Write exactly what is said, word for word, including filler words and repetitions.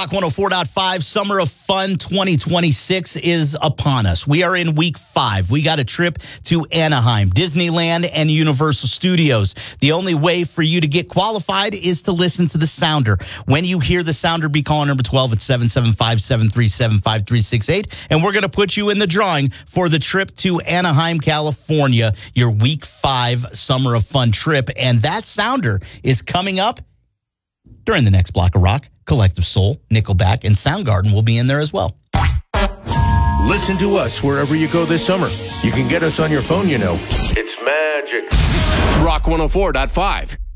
Rock one oh four point five, Summer of Fun twenty twenty-six is upon us. We are in week five. We got a trip to Anaheim, Disneyland, and Universal Studios. The only way for you to get qualified is to listen to the sounder. When you hear the sounder, be calling number twelve at seven seven five, seven three seven, five three six eight, and we're going to put you in the drawing for the trip to Anaheim, California, your week five Summer of Fun trip. And that sounder is coming up during the next block of rock. Collective Soul, Nickelback, and Soundgarden will be in there as well. Listen to us wherever you go this summer. You can get us on your phone, you know. It's magic. Rock one oh four point five.